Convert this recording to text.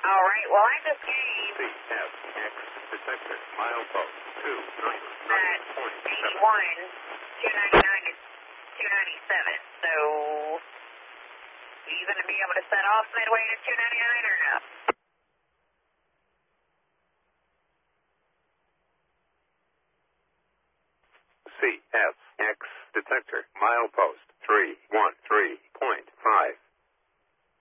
All right, well, I just gave CFX detector, milepost that 81, 299 to 297. So, are you going to be able to set off midway to 299 or no? CFX detector, milepost 313.5.